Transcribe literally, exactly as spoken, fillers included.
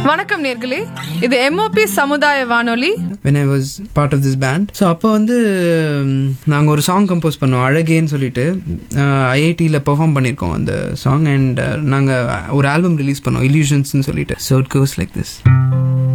வணக்கம் நேர்களே, இது எம்ஓபி சமுதாய வானொலி. when I was part of this band. So அப்போ வந்து நாங்கள் ஒரு சாங் கம்போஸ் பண்ணோம், அழகேன்னு சொல்லிட்டு. ஐஐடியில் பெர்ஃபார்ம் பண்ணியிருக்கோம் அந்த சாங். அண்ட் நாங்கள் ஒரு ஆல்பம் ரிலீஸ் பண்ணோம், இல்யூஷன்ஸ்னு சொல்லிட்டு. So it goes like this.